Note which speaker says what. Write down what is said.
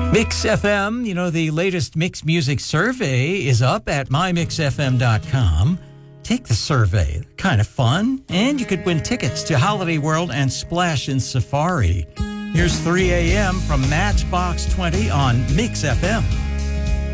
Speaker 1: Mix FM, the latest Mix Music survey is up at mymixfm.com. Take the survey, kind of fun, and you could win tickets to Holiday World and Splash in Safari. Here's 3 a.m. from Matchbox 20 on Mix FM.